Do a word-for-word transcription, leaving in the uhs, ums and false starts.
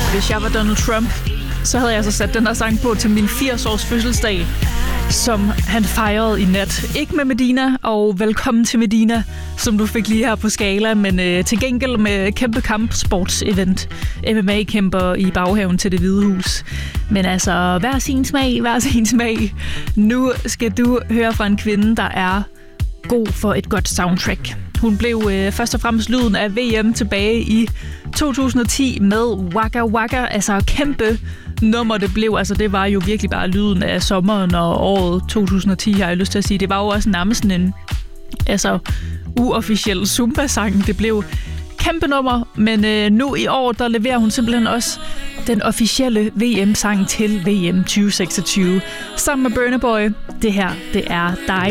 Hvis jeg var Donald Trump, så havde jeg så sat den her sang på til min firs-års fødselsdag, som han fejrede i nat. Ikke med Medina, og velkommen til Medina, som du fik lige her på Skala, men øh, til gengæld med kæmpe kampsportsevent. M M A-kæmper i baghaven til Det Hvide Hus. Men altså, hver sin smag, hver sin smag. Nu skal du høre fra en kvinde, der er god for et godt soundtrack. Hun blev øh, først og fremmest lyden af V M tilbage i to tusind og ti med Waka Waka, altså kæmpe nummer det blev. Altså det var jo virkelig bare lyden af sommeren og året to tusind og ti, har jeg lyst til at sige. Det var jo også nærmest en altså, uofficiel Zumba-sang. Det blev kæmpe nummer, men øh, nu i år, der leverer hun simpelthen også den officielle V M-sang til V M tyve seksogtyve. Sammen med Burna Boy. Det her, det er dig.